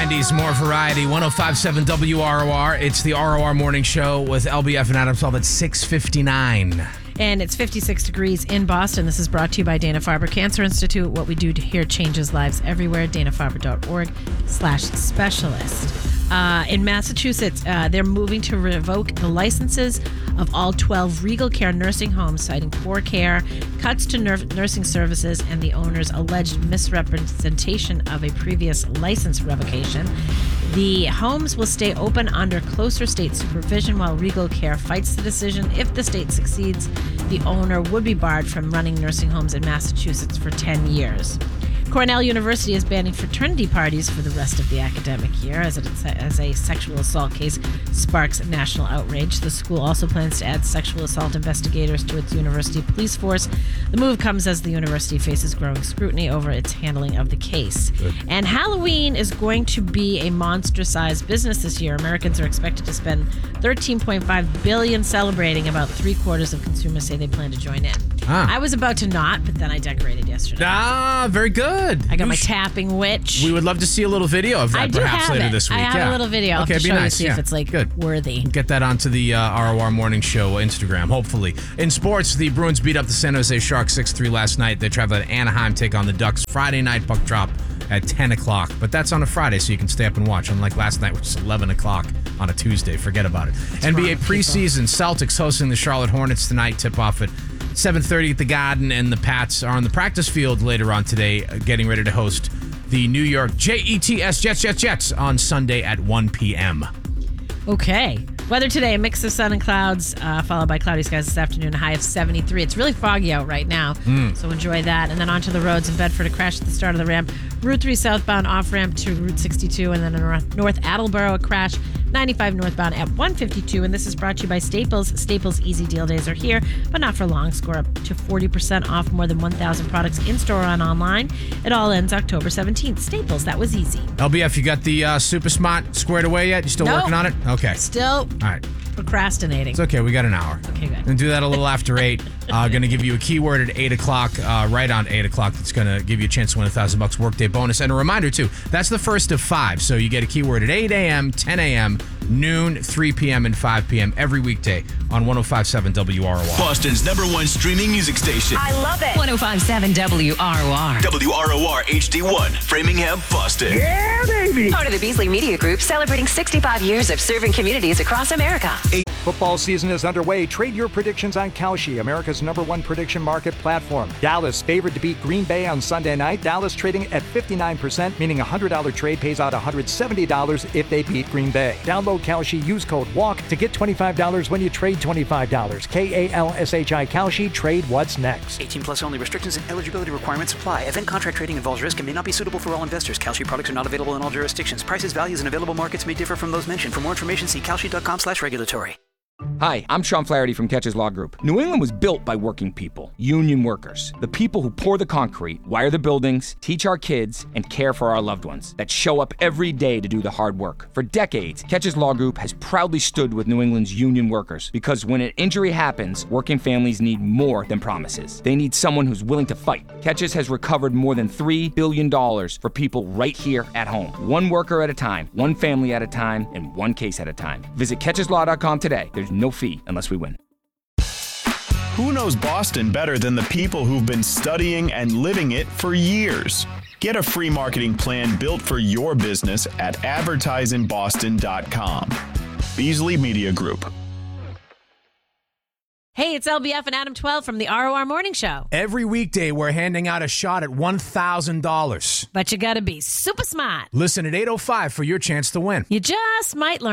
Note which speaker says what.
Speaker 1: 90s, more variety. 105.7 WROR. It's the ROR Morning Show with LBF and Adam Solve at 6:59.
Speaker 2: And it's 56 degrees in Boston. This is brought to you by Dana-Farber Cancer Institute. What we do here changes lives everywhere. danafarber.org/specialist. In Massachusetts, they're moving to revoke the licenses of all 12 Regal Care nursing homes, citing poor care, cuts to nursing services, and the owner's alleged misrepresentation of a previous license revocation. The homes will stay open under closer state supervision while Regal Care fights the decision. If the state succeeds, the owner would be barred from running nursing homes in Massachusetts for 10 years. Cornell University is banning fraternity parties for the rest of the academic year as a sexual assault case sparks national outrage. The school also plans to add sexual assault investigators to its university police force. The move comes as the university faces growing scrutiny over its handling of the case. Good. And Halloween is going to be a monster-sized business this year. Americans are expected to spend $13.5 billion celebrating. About three-quarters of consumers say they plan to join in. I was about to not, but then I decorated yesterday.
Speaker 1: Very good.
Speaker 2: I got my tapping witch.
Speaker 1: We would love to see a little video of that perhaps later this week.
Speaker 2: I have a little video.
Speaker 1: Okay,
Speaker 2: I'll
Speaker 1: be
Speaker 2: show
Speaker 1: nice.
Speaker 2: you, see if it's worthy.
Speaker 1: Get that onto the ROR Morning Show Instagram, hopefully. In sports, the Bruins beat up the San Jose Sharks 6-3 last night. They travel to Anaheim, take on the Ducks. Friday night puck drop at 10 o'clock. But that's on a Friday, so you can stay up and watch. Unlike last night, which is 11 o'clock on a Tuesday. Forget about it.
Speaker 2: That's
Speaker 1: NBA preseason. Celtics hosting the Charlotte Hornets tonight. Tip-off at 7:30 at the Garden, and the Pats are on the practice field later on today, getting ready to host the New York Jets on Sunday at 1 p.m.
Speaker 2: Okay. Weather today, a mix of sun and clouds, followed by cloudy skies this afternoon, a high of 73. It's really foggy out right now, so enjoy that. And then onto the roads in Bedford, a crash at the start of the ramp. Route 3 southbound off-ramp to Route 62, and then in North Attleboro, a crash. 95 northbound at 152, and this is brought to you by Staples. Staples Easy Deal Days are here, but not for long. Score up to 40% off more than 1,000 products in-store and online. It all ends October 17th. Staples, that was easy.
Speaker 1: LBF, you got the Super Smart squared away yet? You still working on it? Okay.
Speaker 2: Still
Speaker 1: all right.
Speaker 2: Procrastinating.
Speaker 1: It's okay. We got an hour.
Speaker 2: Okay, good.
Speaker 1: And do that a little after 8. Going to give you a keyword at 8 o'clock, right on 8 o'clock. That's going to give you a chance to win $1,000 workday bonus. And a reminder, too, that's the first of 5. So you get a keyword at 8 a.m., 10 a.m., noon, 3 p.m., and 5 p.m. every weekday on 105.7 WROR.
Speaker 3: Boston's #1 streaming music station.
Speaker 4: I love it.
Speaker 5: 105.7 WROR.
Speaker 3: WROR HD1, Framingham, Boston.
Speaker 4: Yeah, baby.
Speaker 5: Part of the Beasley Media Group, celebrating 65 years of serving communities across America.
Speaker 6: Football season is underway. Trade your predictions on Kalshi, America's #1 prediction market platform. Dallas favored to beat Green Bay on Sunday night. Dallas trading at 59%, meaning a $100 trade pays out $170 if they beat Green Bay. Download Kalshi, use code WALK to get $25 when you trade $25. KALSHI Kalshi, trade what's next.
Speaker 7: 18 plus only. Restrictions and eligibility requirements apply. Event contract trading involves risk and may not be suitable for all investors. Kalshi products are not available in all jurisdictions. Prices, values, and available markets may differ from those mentioned. For more information, see kalshi.com/regulatory.
Speaker 8: Hi, I'm Sean Flaherty from Catches Law Group. New England was built by working people, union workers, the people who pour the concrete, wire the buildings, teach our kids, and care for our loved ones, that show up every day to do the hard work. For decades, Catches Law Group has proudly stood with New England's union workers, because when an injury happens, working families need more than promises. They need someone who's willing to fight. Catches has recovered more than $3 billion for people right here at home. One worker at a time, one family at a time, and one case at a time. Visit catcheslaw.com today. There's no fee unless we win.
Speaker 3: Who knows Boston better than the people who've been studying and living it for years? Get a free marketing plan built for your business at advertiseinboston.com. Beasley Media Group.
Speaker 2: Hey, it's LBF and Adam 12 from the ROR Morning Show.
Speaker 1: Every weekday, we're handing out a shot at $1,000.
Speaker 2: But you gotta be super smart.
Speaker 1: Listen at 8:05 for your chance to win.
Speaker 2: You just might learn.